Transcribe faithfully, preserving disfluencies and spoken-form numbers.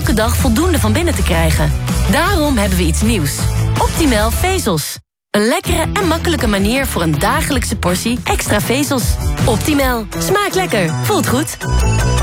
elke dag voldoende van binnen te krijgen. Daarom hebben we iets nieuws. Optimal vezels. Een lekkere en makkelijke manier voor een dagelijkse portie extra vezels. Optimal. Smaakt lekker. Voelt goed.